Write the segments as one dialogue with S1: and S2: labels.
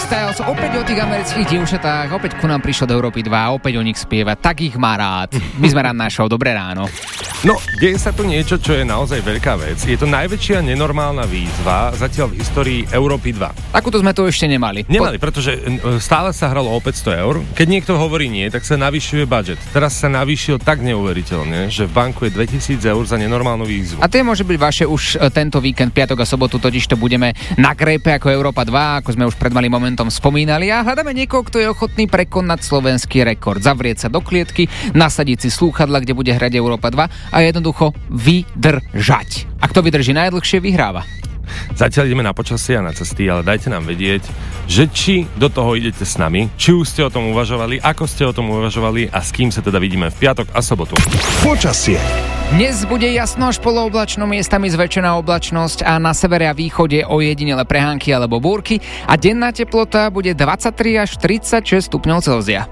S1: Styles opäť o tých amerických dievčatách, opäť ku nám prišiel do Európy 2, opäť o nich spieva, tak ich má rád. My sme Ranná show, dobré ráno.
S2: No, deje sa tu niečo, čo je naozaj veľká vec. Je to najväčšia nenormálna výzva zatiaľ v histórii Európy 2.
S1: Takúto sme tu ešte nemali.
S2: Pretože stále sa hralo o 500 eur. Keď niekto hovorí nie, tak sa navyšuje budget. Teraz sa navýšil tak neuveriteľne, že v banku je 2000 eur za nenormálnu výzvu.
S1: A tie môže byť vaše už tento víkend, piatok a sobotu, totiž to budeme na krépe ako Európa 2, ako sme už pred malým momentom spomínali, a hľadáme niekoho, kto je ochotný prekonať slovenský rekord, zavrieť sa do klietky, nasadiť si slúchadla, kde bude hrať Európa 2 a jednoducho vydržať. A kto vydrží najdlhšie, vyhráva.
S2: Zatiaľ ideme na počasie a na cesty, ale dajte nám vedieť, že či do toho idete s nami, či už ste o tom uvažovali, ako ste o tom uvažovali a s kým sa teda vidíme v piatok a sobotu.
S3: Počasie.
S1: Dnes bude jasno až polooblačno, miestami zväčšená oblačnosť a na severe a východe ojedinele prehánky alebo búrky a denná teplota bude 23 až 36 stupňov Celzia.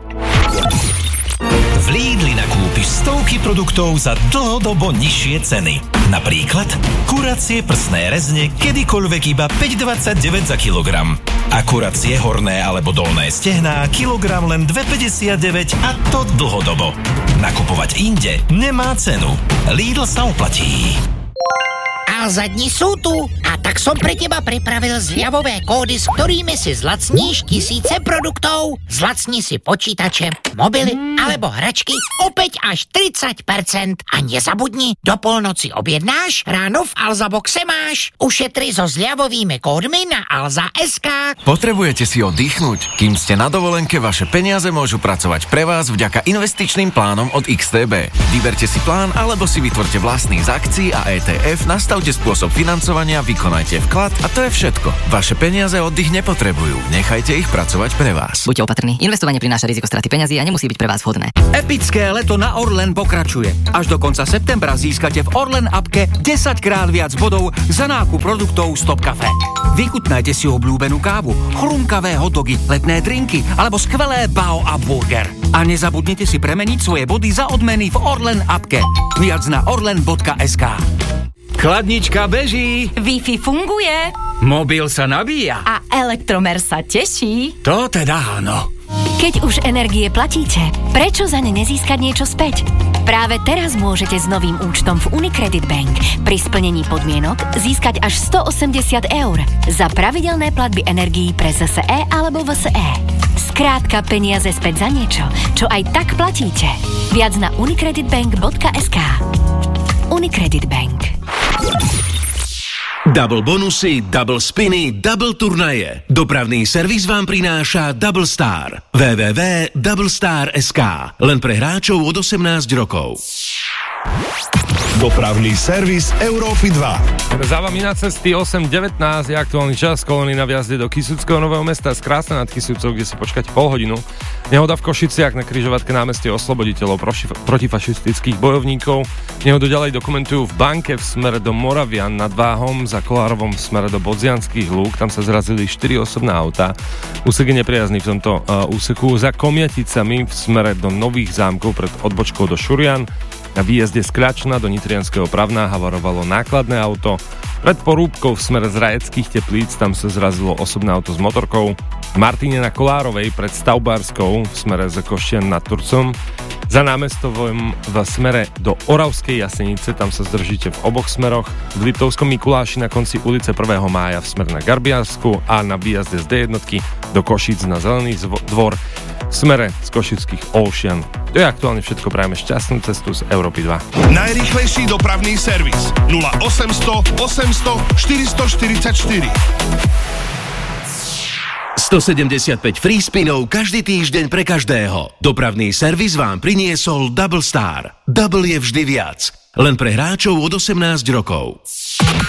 S4: V Lidli nakúpiš stovky produktov za dlhodobo nižšie ceny. Napríklad kuracie prsné rezne kedykoľvek iba 5,29 za kilogram. A kuracie horné alebo dolné stehná kilogram len 2,59 a to dlhodobo. Nakupovať inde nemá cenu. Lidl sa oplatí.
S5: Alza dni sú tu a tak som pre teba pripravil zľavové kódy, s ktorými si zlacníš tisíce produktov. Zlacni si počítače, mobily alebo hračky opäť až 30%. A nezabudni, do polnoci objednáš, ráno v Alza boxe máš. Ušetri so zľavovými kódmi na Alza.sk.
S6: Potrebujete si oddychnúť? Kým ste na dovolenke, vaše peniaze môžu pracovať pre vás vďaka investičným plánom od XTB. Vyberte si plán alebo si vytvorte vlastný z akcií a ETF, nastavte spôsob financovania, vykonajte vklad a to je všetko. Vaše peniaze oddych nepotrebujú. Nechajte ich pracovať pre vás.
S7: Buďte opatrní. Investovanie prináša riziko straty peňazí a nemusí byť pre vás vhodné.
S8: Epické leto na Orlen pokračuje. Až do konca septembra získate v Orlen appke 10 krát viac bodov za nákup produktov Stop Cafe. Vychutnajte si obľúbenú kávu, chrumkavé hotdogy, letné drinky alebo skvelé bao a burger. A nezabudnite si premeniť svoje body za odmeny v Orlen appke. Viac na orlen.sk. Chladnička beží.
S9: Wi-Fi funguje.
S8: Mobil sa nabíja.
S9: A elektromer sa teší.
S8: To teda áno.
S9: Keď už energie platíte, prečo za ne nezískať niečo späť? Práve teraz môžete s novým účtom v Unicredit Bank pri splnení podmienok získať až 180 eur za pravidelné platby energií pre ZSE alebo VSE. Skrátka peniaze späť za niečo, čo aj tak platíte. Viac na unicreditbank.sk. Unicredit Bank.
S10: Double bonusy, double spiny, double turnaje. Dopravný servis vám prináša Double Star. www.doublestar.sk. Len pre hráčov od 18 rokov.
S3: Dopravný servis Európy 2.
S2: Za vami na cesty 8.19 je aktuálny čas, kolóny na vjazde do Kysuckého Nového Mesta z Krásna nad Kysucou, kde si počkať pol hodinu. Nehoda v Košiciach na križovatke námestie Osloboditeľov protifašistických bojovníkov. Nehodu ďalej dokumentujú v Banke v smere do Moravian nad Váhom, za Kolárovom v smere do Bodzianských lúk. Tam sa zrazili 4 osobné autá. Úsek je nepriazný v tomto úseku. Za Komiaticami v smere do Nových Zámkov pred odbočkou do Šurian. Na výjazde z Kľačna do Nitrianskeho Pravná havarovalo nákladné auto. Pred Porúbkou v smere z Rajeckých Teplíc tam sa zrazilo osobné auto s motorkou. V Martine na Kolárovej pred Stavbárskou v smere z Koštian nad Turcom. Za Námestovom v smere do Oravskej Jasenice, tam sa zdržíte v oboch smeroch. V Liptovskom Mikuláši na konci ulice 1. mája v smere na Garbiarsku a na výjazde z D1 do Košíc na Zelený dvor v smere z Košických Olšian. To je aktuálne všetko, prajeme šťastnú cestu z Európy 2.
S3: Najrýchlejší dopravný servis 0800 800 444. 175 free spinov každý týždeň pre každého. Dopravný servis vám priniesol Double Star. Double je vždy viac. Len pre hráčov od 18 rokov.